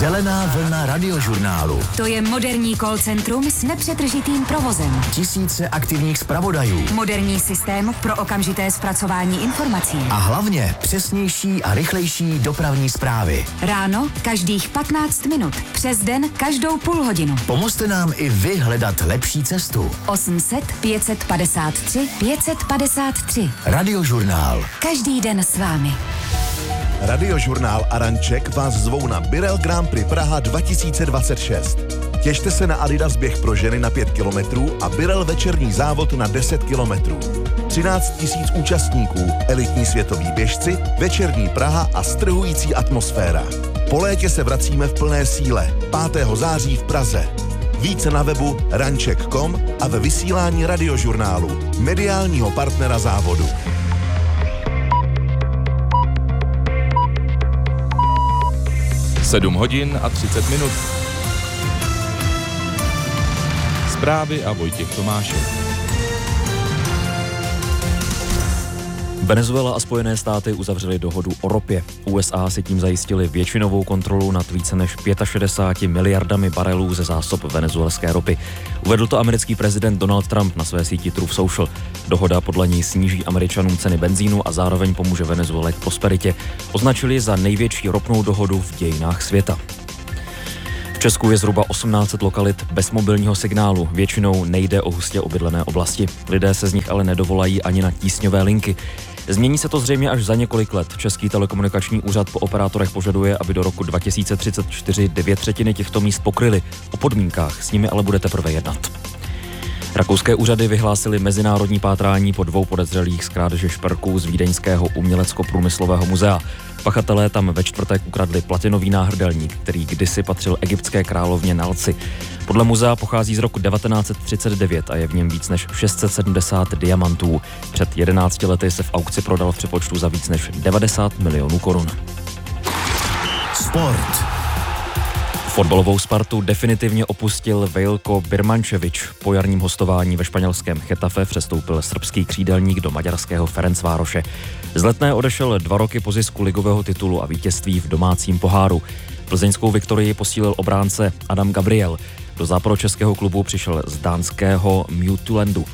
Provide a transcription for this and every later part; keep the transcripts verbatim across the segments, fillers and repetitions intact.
Zelená vlna radiožurnálu. To je moderní call centrum s nepřetržitým provozem. Tisíce aktivních zpravodajů. Moderní systém pro okamžité zpracování informací. A hlavně přesnější a rychlejší dopravní zprávy. Ráno každých patnáct minut. Přes den každou půl hodinu. Pomozte nám i vy hledat lepší cestu. osm set pět padesát tři pět padesát tři. Radiožurnál. Každý den s vámi. Radiožurnál Aranček vás zvou na Birel Grand Prix Praha dva tisíce dvacet šest. Těšte se na Adidas běh pro ženy na pět kilometrů a Birel večerní závod na deset kilometrů. třináct tisíc účastníků, elitní světoví běžci, večerní Praha a strhující atmosféra. Po létě se vracíme v plné síle. pátého září v Praze. Více na webu ranček tečka com a ve vysílání radiožurnálu, mediálního partnera závodu. sedm hodin a třicet minut. Zprávy a Vojtěch Tomášek. Venezuela a Spojené státy uzavřely dohodu o ropě. U S A si tím zajistili většinovou kontrolu nad více než šedesáti pěti miliardami barelů ze zásob venezuelské ropy. Uvedl to americký prezident Donald Trump na své síti Truth Social. Dohoda podle ní sníží Američanům ceny benzínu a zároveň pomůže Venezuele k prosperitě. Označili za největší ropnou dohodu v dějinách světa. V Česku je zhruba osmnáct set lokalit bez mobilního signálu. Většinou nejde o hustě obydlené oblasti. Lidé se z nich ale nedovolají ani na tísňové linky. Změní se to zřejmě až za několik let. Český telekomunikační úřad po operátorech požaduje, aby do roku dva tisíce třicet čtyři devět třetiny těchto míst pokryly. O podmínkách s nimi ale bude teprve jednat. Rakouské úřady vyhlásily mezinárodní pátrání po dvou podezřelých z krádeže šperků z vídeňského umělecko-průmyslového muzea. Pachatelé tam ve čtvrtek ukradli platinový náhrdelník, který kdysi patřil egyptské královně Nalci. Podle muzea pochází z roku devatenáct set třicet devět a je v něm víc než šest set sedmdesát diamantů. Před jedenácti lety se v aukci prodal v přepočtu za víc než devadesát milionů korun. Sport. Fotbalovou Spartu definitivně opustil Veljko Birmančević. Po jarním hostování ve španělském Getafe přestoupil srbský křídelník do maďarského Ferencvároše. Z Letné odešel dva roky po zisku ligového titulu a vítězství v domácím poháru. Plzeňskou viktorii posílil obránce Adam Gabriel. Do západočeského klubu přišel z dánského Midtjyllandu.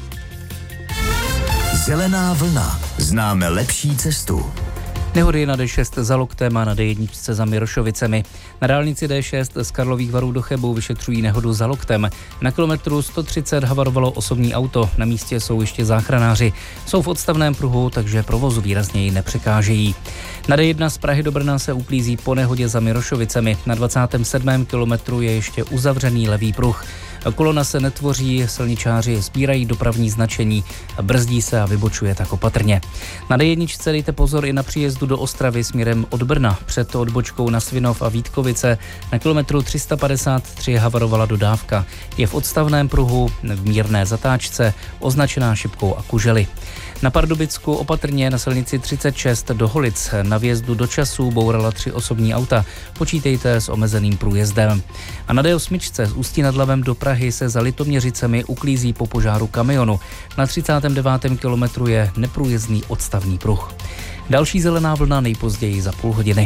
Zelená vlna. Známe lepší cestu. Nehody na D šest za Loktem a na D jedna za Mirošovicemi. Na dálnici D šest z Karlových Varů do Chebu vyšetřují nehodu za Loktem. Na kilometru sto třicet havarovalo osobní auto, na místě jsou ještě záchranáři. Jsou v odstavném pruhu, takže provozu výrazněji nepřekážejí. Na D jedna z Prahy do Brna se uklízí po nehodě za Mirošovicemi. Na dvacátém sedmém kilometru je ještě uzavřený levý pruh. Kolona se netvoří, silničáři sbírají dopravní značení, brzdí se a vybočuje tak opatrně. Na D jedna dejte pozor i na příjezdu do Ostravy směrem od Brna. Před odbočkou na Svinov a Vítkovice na kilometru tři sta padesát tři havarovala dodávka. Je v odstavném pruhu, v mírné zatáčce, označená šipkou a kužely. Na Pardubicku opatrně na silnici třicet šest do Holic na vjezdu do Časů bourala tři osobní auta. Počítejte s omezeným průjezdem. A na D osm z Ústí nad Labem do Prahy se za Litoměřicemi uklízí po požáru kamionu. Na třicátém devátém kilometru je neprůjezdný odstavný pruh. Další zelená vlna nejpozději za půl hodiny.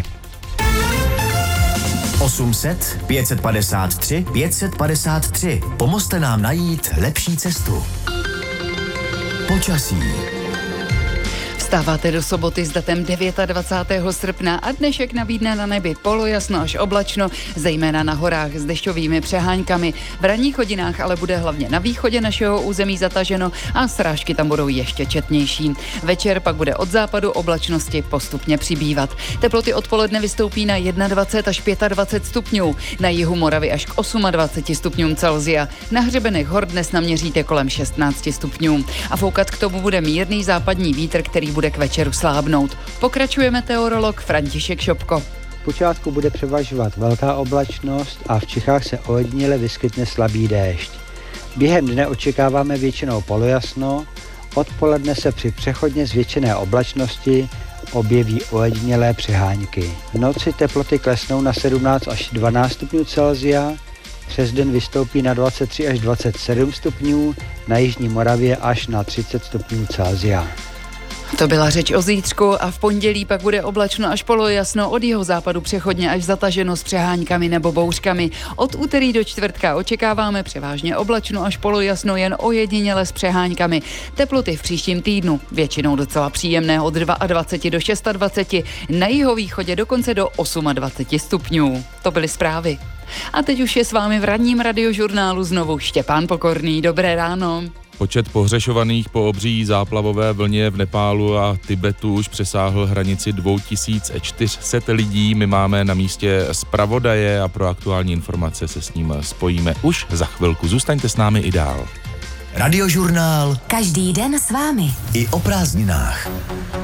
osm set pět padesát tři pět padesát tři. Pomozte nám najít lepší cestu. Počasí. Vstáváte do soboty s datem dvacátého devátého srpna a dnešek nabídne na nebi polojasno až oblačno, zejména na horách s dešťovými přeháňkami. V ranních hodinách ale bude hlavně na východě našeho území zataženo a srážky tam budou ještě četnější. Večer pak bude od západu oblačnosti postupně přibývat. Teploty odpoledne vystoupí na dvacet jedna až dvacet pět stupňů, na jihu Moravy až k dvaceti osmi stupňům Celsia. Na hřebenech hor dnes naměříte kolem šestnáct stupňů. A foukat k tomu bude mírný západní vítr, který bude k večeru slábnout. Pokračuje meteorolog František Šopko. Počátku bude převažovat velká oblačnost a v Čechách se ojediněle vyskytne slabý déšť. Během dne očekáváme většinou polojasno, odpoledne se při přechodně zvětšené oblačnosti objeví ojedinělé přeháňky. V noci teploty klesnou na sedmnáct až dvanáct stupňů Celsia, přes den vystoupí na dvacet tři až dvacet sedm stupňů, na jižní Moravě až na třicet stupňů Celsia. To byla řeč o zítřku a v pondělí pak bude oblačno až polojasno, od jihozápadu přechodně až zataženo s přehánkami nebo bouřkami. Od úterý do čtvrtka očekáváme převážně oblačno až polojasno, jen ojediněle s přehánkami. Teploty v příštím týdnu většinou docela příjemné od dvacet dva do dvacet šest, na jihovýchodě dokonce do dvacet osm stupňů. To byly zprávy. A teď už je s vámi v ranním radiožurnálu znovu Štěpán Pokorný. Dobré ráno. Počet pohřešovaných po obří záplavové vlně v Nepálu a Tibetu už přesáhl hranici dva tisíce čtyři sta lidí. My máme na místě zpravodaje a pro aktuální informace se s ním spojíme už za chvilku. Zůstaňte s námi i dál. Radiožurnál Každý den s vámi. i o prázdninách.